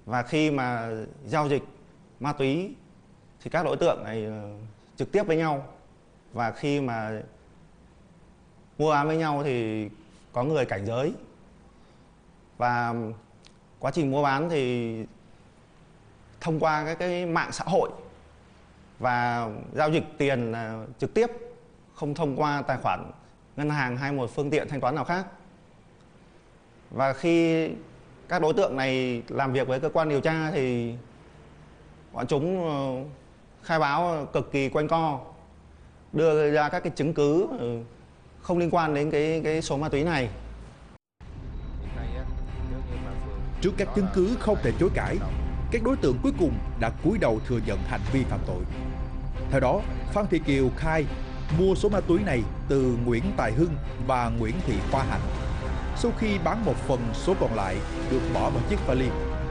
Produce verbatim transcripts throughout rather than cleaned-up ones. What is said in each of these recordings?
Và khi mà giao dịch ma túy thì các đối tượng này trực tiếp với nhau, và khi mà mua bán với nhau thì có người cảnh giới, và quá trình mua bán thì thông qua các cái mạng xã hội và giao dịch tiền trực tiếp, không thông qua tài khoản ngân hàng hay một phương tiện thanh toán nào khác. Và khi các đối tượng này làm việc với cơ quan điều tra thì bọn chúng khai báo cực kỳ quanh co, đưa ra các cái chứng cứ không liên quan đến cái cái số ma túy này. Trước các chứng cứ không thể chối cãi, các đối tượng cuối cùng đã cúi đầu thừa nhận hành vi phạm tội. Theo đó, Phan Thị Kiều khai mua số ma túy này từ Nguyễn Tài Hưng và Nguyễn Thị Hoa Hạnh. Sau khi bán một phần, số còn lại được bỏ vào chiếc vali.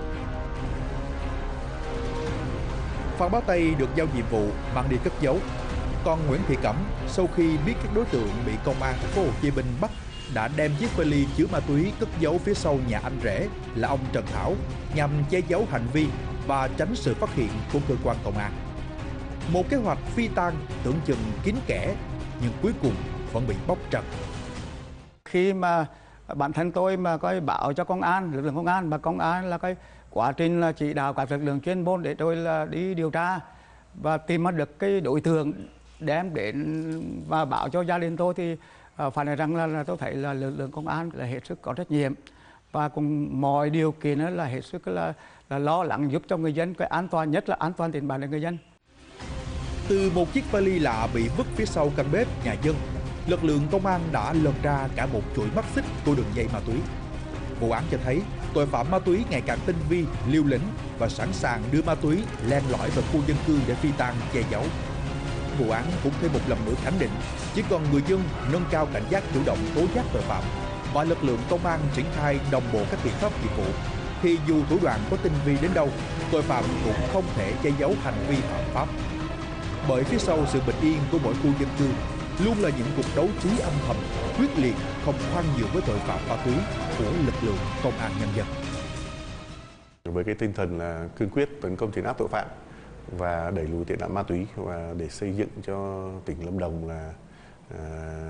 Phan Bá Tây được giao nhiệm vụ mang đi cất giấu. Còn Nguyễn Thị Cẩm, sau khi biết các đối tượng bị công an thành phố Hồ Chí Minh bắt, đã đem chiếc vali chứa ma túy cất giấu phía sau nhà anh rể là ông Trần Thảo nhằm che giấu hành vi và tránh sự phát hiện của cơ quan công an. Một kế hoạch phi tang tưởng chừng kín kẽ nhưng cuối cùng vẫn bị bóc trần. Khi mà bản thân tôi mà coi báo cho công an, lực lượng công an, và công an là cái quá trình là chỉ đạo các lực lượng chuyên môn để tôi là đi điều tra và tìm ra được cái đối tượng đem đến và báo cho gia đình tôi, thì uh, phải nói rằng là, là tôi thấy là lực lượng công an là hết sức có trách nhiệm và cùng mọi điều kiện là hết sức là, là lo lắng giúp cho người dân cái an toàn, nhất là an toàn tiền bạc của người dân. Từ một chiếc vali lạ bị vứt phía sau căn bếp nhà dân, lực lượng công an đã lần ra cả một chuỗi mắt xích của đường dây ma túy. Vụ án cho thấy tội phạm ma túy ngày càng tinh vi, liều lĩnh và sẵn sàng đưa ma túy len lỏi vào khu dân cư để phi tang che giấu. Vụ án cũng thêm một lần nữa khẳng định chỉ còn người dân nâng cao cảnh giác, chủ động tố giác tội phạm và lực lượng công an triển khai đồng bộ các biện pháp nghiệp vụ, thì dù thủ đoạn có tinh vi đến đâu, tội phạm cũng không thể che giấu hành vi phạm pháp. Bởi phía sau sự bình yên của mỗi khu dân cư luôn là những cuộc đấu trí âm thầm, quyết liệt, không khoan nhượng với tội phạm ma túy của lực lượng công an nhân dân. Với cái tinh thần là kiên quyết tấn công trấn áp tội phạm và đẩy lùi tệ nạn ma túy, và để xây dựng cho tỉnh Lâm Đồng là à,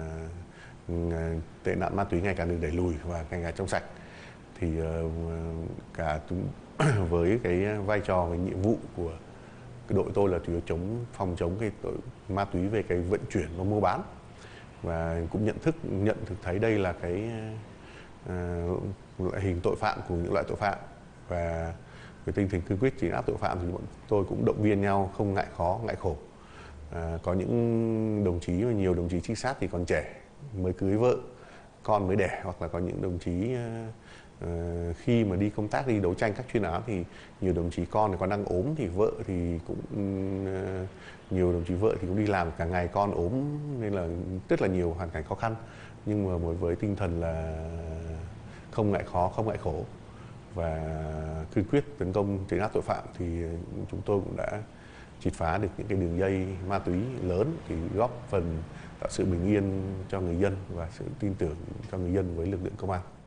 tệ nạn ma túy ngày càng được đẩy lùi và ngày càng trong sạch, thì uh, cả với cái vai trò và nhiệm vụ của cái đội tôi là chủ yếu chống phòng chống cái tội ma túy về cái vận chuyển và mua bán, và cũng nhận thức nhận thực thấy đây là cái uh, loại hình tội phạm của những loại tội phạm, và với tinh thần kiên quyết trấn áp tội phạm thì bọn tôi cũng động viên nhau không ngại khó ngại khổ. À, có những đồng chí và nhiều đồng chí trinh sát thì còn trẻ, mới cưới vợ, con mới đẻ, hoặc là có những đồng chí uh, khi mà đi công tác, đi đấu tranh các chuyên án thì nhiều đồng chí con thì còn đang ốm, thì vợ thì cũng uh, nhiều đồng chí vợ thì cũng đi làm cả ngày, con ốm nên là rất là nhiều hoàn cảnh khó khăn, nhưng mà với, với tinh thần là không ngại khó không ngại khổ và kiên quyết tấn công trấn áp tội phạm, thì chúng tôi cũng đã triệt phá được những cái đường dây ma túy lớn, thì góp phần tạo sự bình yên cho người dân và sự tin tưởng cho người dân với lực lượng công an.